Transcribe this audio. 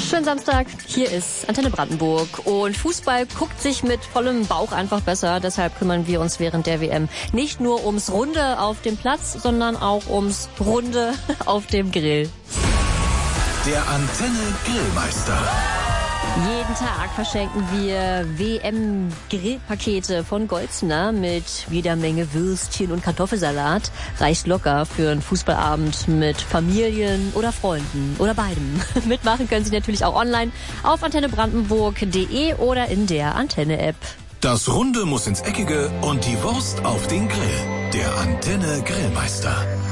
Schönen Samstag, hier ist Antenne Brandenburg und Fußball guckt sich mit vollem Bauch einfach besser. Deshalb kümmern wir uns während der WM nicht nur ums Runde auf dem Platz, sondern auch ums Runde auf dem Grill. Der Antenne Grillmeister. Jeden Tag verschenken wir WM-Grillpakete von Golzner mit jeder Menge Würstchen und Kartoffelsalat. Reicht locker für einen Fußballabend mit Familien oder Freunden oder beidem. Mitmachen können Sie natürlich auch online auf antennebrandenburg.de oder in der Antenne-App. Das Runde muss ins Eckige und die Wurst auf den Grill. Der Antenne Grillmeister.